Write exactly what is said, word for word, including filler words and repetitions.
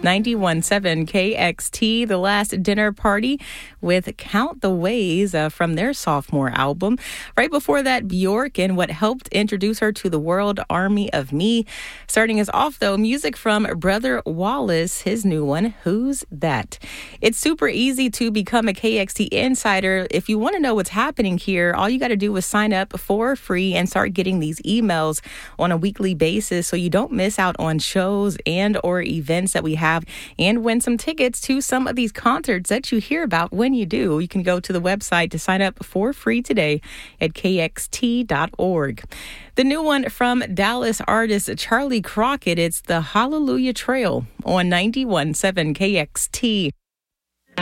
ninety-one point seven K X T, The Last Dinner Party with Count the Ways uh, from their sophomore album. Right before that, Bjork and what helped introduce her to the world, Army of Me. Starting us off, though, music from Brother Wallace, his new one, Who's That? It's super easy to become a K X T insider. If you want to know what's happening here, all you got to do is sign up for free and start getting these emails on a weekly basis so you don't miss out on shows and or events that we have, and win some tickets to some of these concerts that you hear about. When you do, you can go to the website to sign up for free today at K X T dot org. The new one from Dallas artist Charlie Crockett, it's the Hallelujah Trail on ninety-one point seven K X T.